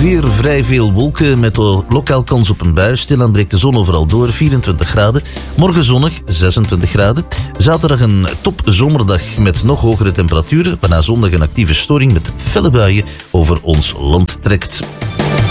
weer vrij veel wolken met lokaal kans op een bui. Stilaan breekt de zon overal door, 24 graden. Morgen zonnig, 26 graden. Zaterdag een topzomerdag met nog hogere temperaturen, waarna zondag een actieve storing met felle buien over ons land trekt.